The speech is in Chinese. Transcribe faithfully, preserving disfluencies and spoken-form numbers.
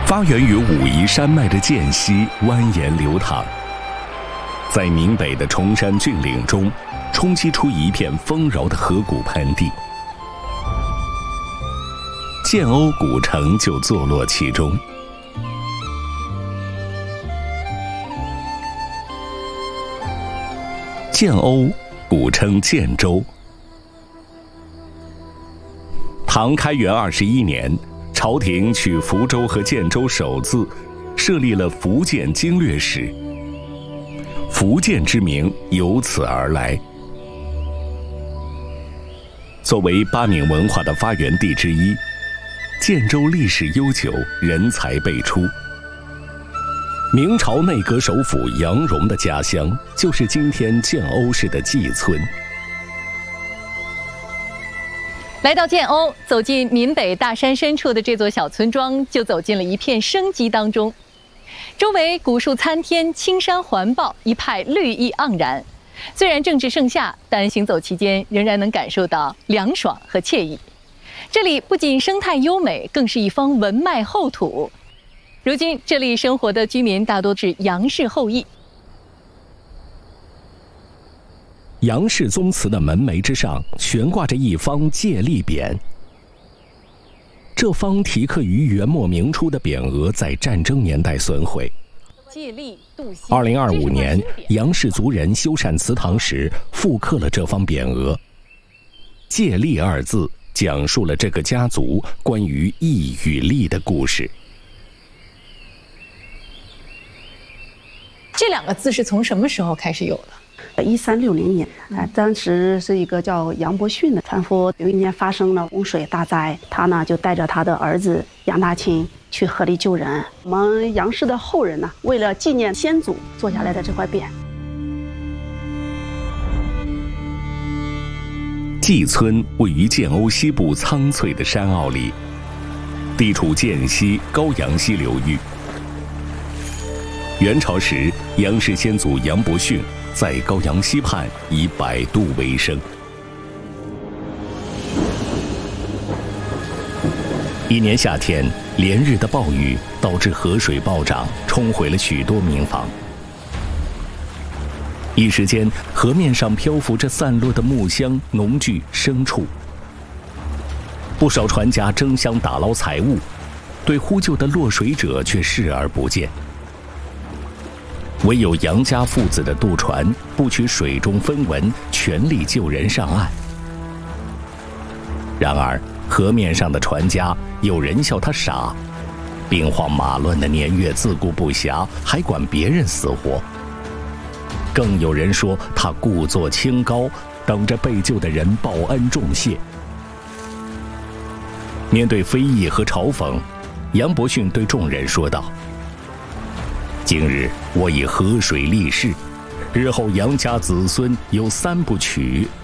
发源于武夷山脉的涧溪蜿蜒流淌，在闽北的崇山峻岭中冲击出一片丰饶的河谷盆地。建瓯古城就坐落其中。建瓯古称建州。唐开元二十一年，朝廷取福州和建州首字，设立了福建经略使。福建之名由此而来。作为八闽文化的发源地之一，建州历史悠久，人才辈出。明朝内阁首辅杨荣的家乡就是今天建瓯市的蓟村。 来到建瓯，走进闽北大山深处的这座小村庄，就走进了一片生机当中。周围古树参天，青山环抱，一派绿意盎然。虽然正值盛夏，但行走期间仍然能感受到凉爽和惬意。这里不仅生态优美，更是一方文脉厚土。如今这里生活的居民大多是杨氏后裔。 杨氏宗祠的门楣之上悬挂着一方借力匾，这方题刻于元末明初的匾额在战争年代损毁。二零二五年，杨氏族人修缮祠堂时复刻了这方匾额。借力二字讲述了这个家族关于义与利的故事。 这两个字是从什么时候开始有的？ 一三六零年，哎，当时是一个叫杨伯逊的船夫，有一年发生了洪水大灾，他呢就带着他的儿子杨大清去河里救人。我们杨氏的后人呢，为了纪念先祖做下来的这块匾。 蓟村位于建瓯西部苍翠的山坳里，地处涧溪、高阳溪流域。元朝时，杨氏先祖杨伯逊在高阳溪畔以摆渡为生。一年夏天，连日的暴雨导致河水暴涨，冲毁了许多民房。一时间，河面上漂浮着散落的木箱、农具、牲畜。不少船家争相打捞财物，对呼救的落水者却视而不见。唯有杨家父子的渡船不取水中分文，全力救人上岸。然而，河面上的船家有人笑他傻，兵荒马乱的年月自顾不暇，还管别人死活。更有人说他故作清高，等着被救的人报恩重谢。面对非议和嘲讽，杨伯逊对众人说道：今日我以河水立誓，日后杨家子孙有三不取：